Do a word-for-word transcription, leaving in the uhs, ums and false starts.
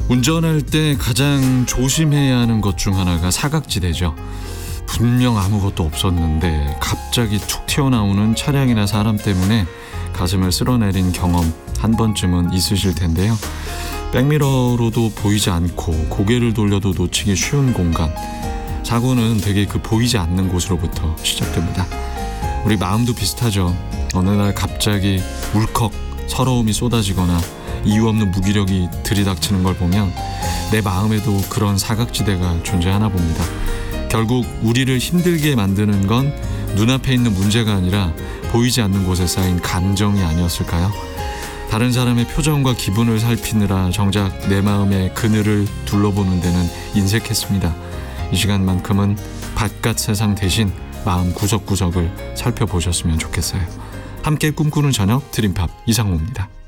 운전할 때 가장 조심해야 하는 것 중 하나가 사각지대죠. 분명 아무것도 없었는데 갑자기 툭 튀어나오는 차량이나 사람 때문에 가슴을 쓸어내린 경험 한 번쯤은 있으실 텐데요. 백미러로도 보이지 않고 고개를 돌려도 놓치기 쉬운 공간, 사고는 되게 그 보이지 않는 곳으로부터 시작됩니다. 우리 마음도 비슷하죠. 어느 날 갑자기 울컥 서러움이 쏟아지거나 이유 없는 무기력이 들이닥치는 걸 보면 내 마음에도 그런 사각지대가 존재하나 봅니다. 결국 우리를 힘들게 만드는 건 눈앞에 있는 문제가 아니라 보이지 않는 곳에 쌓인 감정이 아니었을까요? 다른 사람의 표정과 기분을 살피느라 정작 내 마음의 그늘을 둘러보는 데는 인색했습니다. 이 시간만큼은 바깥 세상 대신 마음 구석구석을 살펴보셨으면 좋겠어요. 함께 꿈꾸는 저녁 드림팝 이상호입니다.